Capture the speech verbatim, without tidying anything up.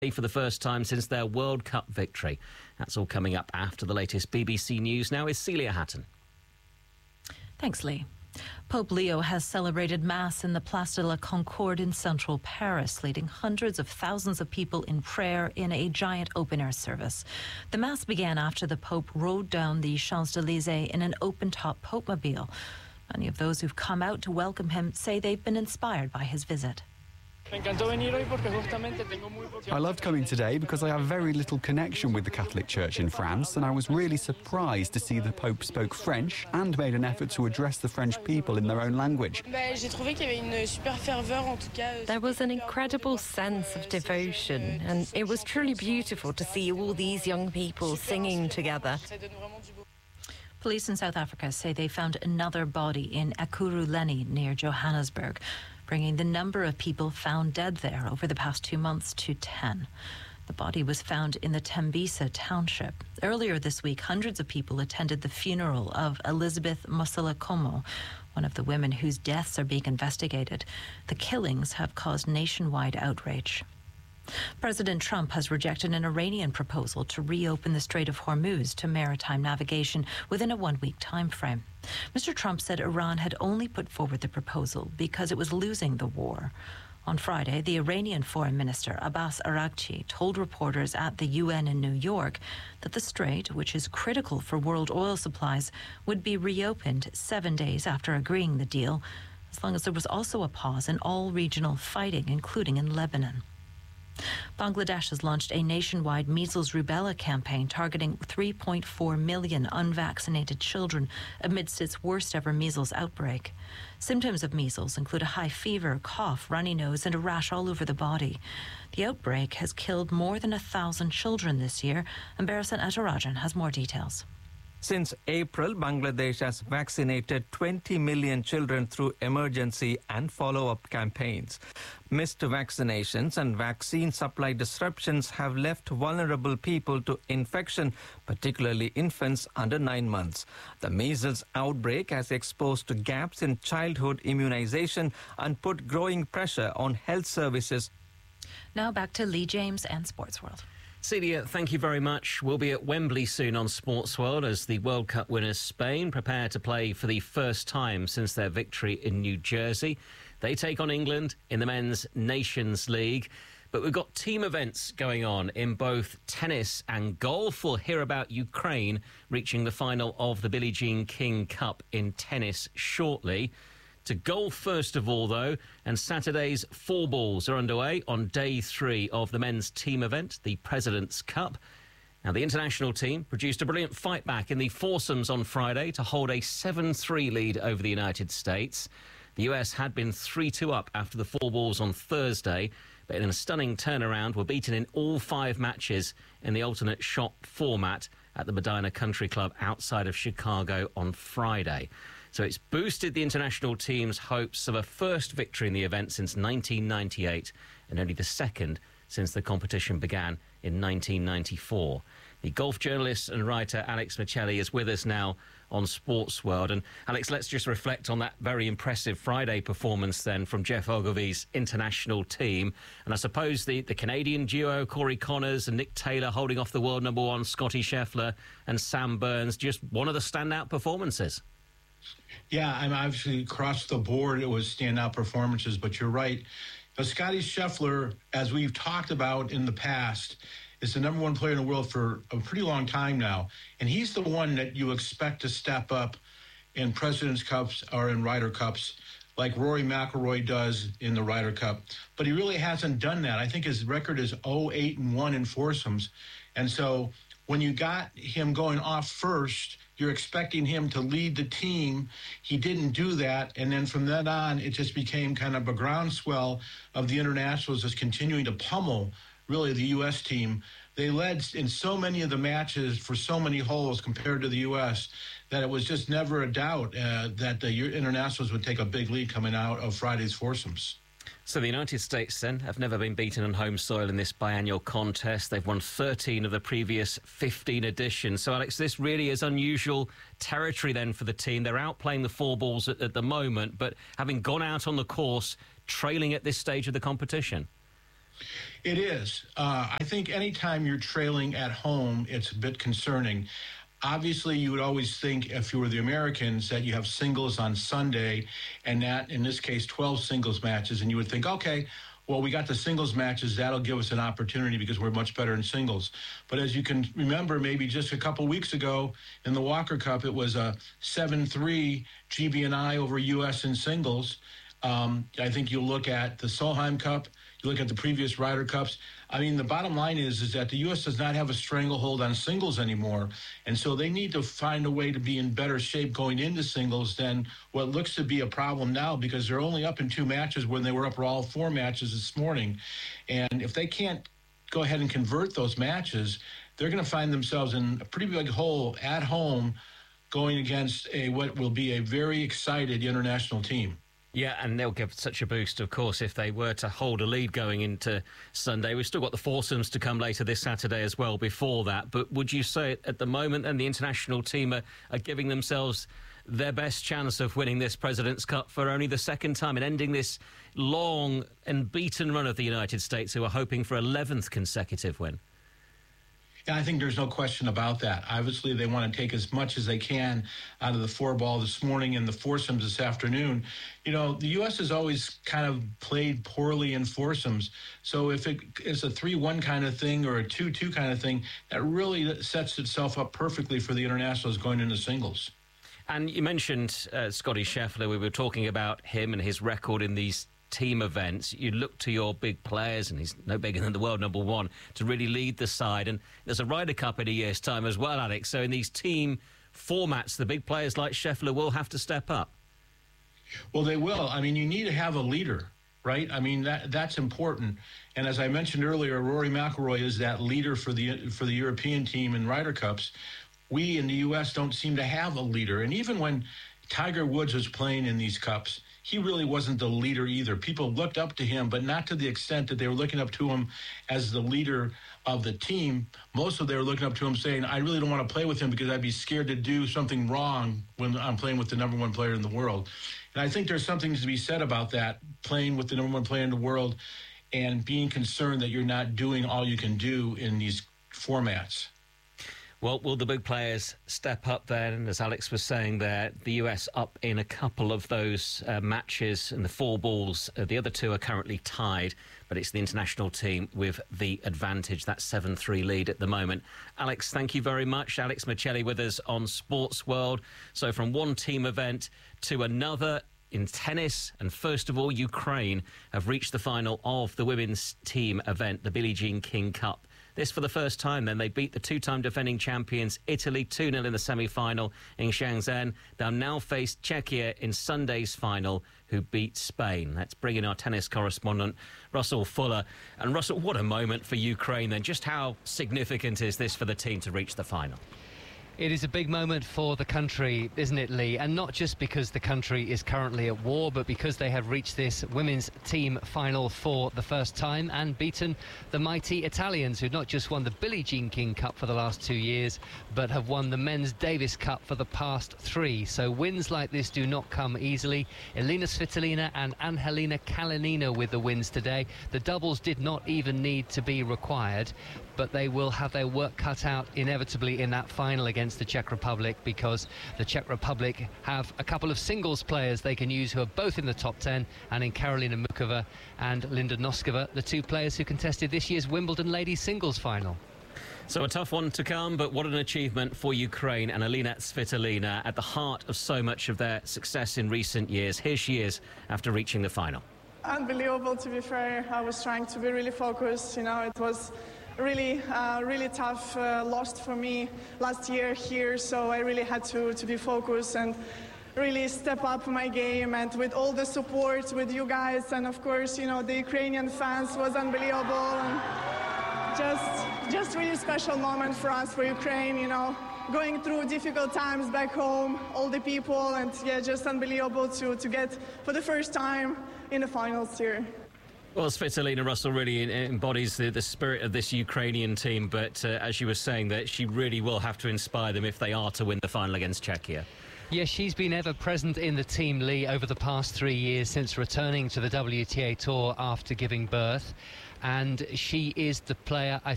for the first time since their World Cup victory. That's all coming up after the latest B B C News. Now is Celia Hatton. Thanks, Lee. Pope Leo has celebrated Mass in the Place de la Concorde in central Paris, leading hundreds of thousands of people in prayer in a giant open-air service. The Mass began after the Pope rode down the Champs-Élysées in an open-top Popemobile. Many of those who've come out to welcome him say they've been inspired by his visit. I loved coming today because I have very little connection with the Catholic Church in France, and I was really surprised to see the Pope spoke French and made an effort to address the French people in their own language. There was an incredible sense of devotion, and it was truly beautiful to see all these young people singing together. Police in South Africa say they found another body in Ekurhuleni near Johannesburg, bringing the number of people found dead there over the past two months to ten. The body was found in the Tembisa township. Earlier this week, hundreds of people attended the funeral of Elizabeth Moselakomo, one of the women whose deaths are being investigated. The killings have caused nationwide outrage. President Trump has rejected an Iranian proposal to reopen the Strait of Hormuz to maritime navigation within a one-week time frame. Mister Trump said Iran had only put forward the proposal because it was losing the war. On Friday, the Iranian Foreign Minister Abbas Araghchi told reporters at the U N in New York that the strait, which is critical for world oil supplies, would be reopened seven days after agreeing the deal, as long as there was also a pause in all regional fighting, including in Lebanon. Bangladesh has launched a nationwide measles rubella campaign targeting three point four million unvaccinated children amidst its worst ever measles outbreak. Symptoms of measles include a high fever, cough, runny nose, and a rash all over the body. The outbreak has killed more than a thousand children this year, and Barasan Atarajan has more details. Since April, Bangladesh has vaccinated twenty million children through emergency and follow-up campaigns. Missed vaccinations and vaccine supply disruptions have left vulnerable people to infection, particularly infants under nine months. The measles outbreak has exposed gaps in childhood immunization and put growing pressure on health services. Now back to Lee James and Sports World. Celia, thank you very much. We'll be at Wembley soon on Sports World as the World Cup winners Spain prepare to play for the first time since their victory in New Jersey. They take on England in the Men's Nations League. But we've got team events going on in both tennis and golf. We'll hear about Ukraine reaching the final of the Billie Jean King Cup in tennis shortly. To golf first of all, though, and Saturday's four balls are underway on day three of the men's team event, the President's Cup. Now, the international team produced a brilliant fight back in the foursomes on Friday to hold a seven three lead over the United States. The U S had been three two up after the four balls on Thursday, but in a stunning turnaround were beaten in all five matches in the alternate shot format at the Medina Country Club outside of Chicago on Friday. So it's boosted the international team's hopes of a first victory in the event since nineteen ninety-eight and only the second since the competition began in nineteen ninety-four. The golf journalist and writer Alex Michelli is with us now on Sports World. And Alex, let's just reflect on that very impressive Friday performance then from Geoff Ogilvy's international team. And I suppose the, the Canadian duo, Corey Connors and Nick Taylor, holding off the world number one, Scottie Scheffler and Sam Burns, just one of the standout performances. Yeah, I'm obviously across the board, it was standout performances, but you're right. Now, Scottie Scheffler, as we've talked about in the past, is the number one player in the world for a pretty long time now. And he's the one that you expect to step up in President's Cups or in Ryder Cups like Rory McIlroy does in the Ryder Cup. But he really hasn't done that. I think his record is oh eight and one in foursomes. And so when you got him going off first, you're expecting him to lead the team. He didn't do that. And then from then on, it just became kind of a groundswell of the internationals just continuing to pummel, really, the U S team. They led in so many of the matches for so many holes compared to the U S that it was just never a doubt uh, that the internationals would take a big lead coming out of Friday's foursomes. So the United States, then, have never been beaten on home soil in this biannual contest. They've won thirteen of the previous fifteen editions. So, Alex, this really is unusual territory, then, for the team. They're outplaying the four balls at, at the moment, but having gone out on the course, trailing at this stage of the competition. It is. Uh, I think anytime you're trailing at home, it's a bit concerning. Obviously, you would always think, if you were the Americans, that you have singles on Sunday, and that, in this case, twelve singles matches, and you would think, okay, well, we got the singles matches, that'll give us an opportunity because we're much better in singles. But as you can remember, maybe just a couple weeks ago in the Walker Cup, it was a seven three G B and I over U S in singles. Um, I think you look at the Solheim Cup, you look at the previous Ryder Cups. I mean, the bottom line is, is that the U S does not have a stranglehold on singles anymore. And so they need to find a way to be in better shape going into singles than what looks to be a problem now, because they're only up in two matches when they were up for all four matches this morning. And if they can't go ahead and convert those matches, they're going to find themselves in a pretty big hole at home going against a what will be a very excited international team. Yeah, and they'll give such a boost, of course, if they were to hold a lead going into Sunday. We've still got the foursomes to come later this Saturday as well before that. But would you say at the moment then the international team are, are giving themselves their best chance of winning this President's Cup for only the second time and ending this long and beaten run of the United States, who are hoping for eleventh consecutive win? Yeah, I think there's no question about that. Obviously, they want to take as much as they can out of the four ball this morning and the foursomes this afternoon. You know, the U S has always kind of played poorly in foursomes. So if it is a three one kind of thing or a two two kind of thing, that really sets itself up perfectly for the internationals going into singles. And you mentioned uh, Scottie Scheffler. We were talking about him and his record in these team events. You look to your big players, and he's no bigger than the world number one, to really lead the side. And there's a Ryder Cup in a year's time as well, Alex. So in these team formats, the big players like Scheffler will have to step up. Well, they will. I mean, you need to have a leader, right? I mean, that that's important. And as I mentioned earlier, Rory McIlroy is that leader for the for the European team in Ryder Cups. We in the U S don't seem to have a leader. And even when Tiger Woods was playing in these cups, he really wasn't the leader either. People looked up to him, but not to the extent that they were looking up to him as the leader of the team. Most of them were looking up to him saying, I really don't want to play with him because I'd be scared to do something wrong when I'm playing with the number one player in the world. And I think there's something to be said about that, playing with the number one player in the world and being concerned that you're not doing all you can do in these formats. Well, will the big players step up then? And as Alex was saying there, the U S up in a couple of those uh, matches, and the four balls, uh, the other two are currently tied, but it's the international team with the advantage, that seven three lead at the moment. Alex, thank you very much. Alex Michelli with us on Sports World. So from one team event to another in tennis, and first of all, Ukraine have reached the final of the women's team event, the Billie Jean King Cup. This for the first time then. They beat the two-time defending champions Italy two nil in the semi-final in Shenzhen. They'll now face Czechia in Sunday's final, who beat Spain. Let's bring in our tennis correspondent, Russell Fuller. And Russell, what a moment for Ukraine then. Just how significant is this for the team to reach the final? It is a big moment for the country, isn't it, Lee? And not just because the country is currently at war, but because they have reached this women's team final for the first time and beaten the mighty Italians, who not just won the Billie Jean King Cup for the last two years, but have won the Men's Davis Cup for the past three. So wins like this do not come easily. Elina Svitolina and Angelina Kalinina with the wins today. The doubles did not even need to be required, but they will have their work cut out inevitably in that final against the Czech Republic, because the Czech Republic have a couple of singles players they can use who are both in the top ten, and in Karolina Mukova and Linda Noskova, the two players who contested this year's Wimbledon ladies singles final. So a tough one to come, but what an achievement for Ukraine and Elina Svitolina at the heart of so much of their success in recent years. Here she is after reaching the final. Unbelievable, to be fair. I was trying to be really focused. You know, it was really, uh, really tough uh, loss for me last year here, so I really had to, to be focused and really step up my game, and with all the support with you guys, and of course, you know, the Ukrainian fans was unbelievable, and just, just really special moment for us, for Ukraine, you know, going through difficult times back home, all the people, and yeah, just unbelievable to, to get for the first time in the finals here. Well, Svitolina, Russell, really embodies the, the spirit of this Ukrainian team, but uh, as you were saying, that she really will have to inspire them if they are to win the final against Czechia. Yes, she's been ever present in the team, Lee, over the past three years since returning to the W T A Tour after giving birth. and she is the player I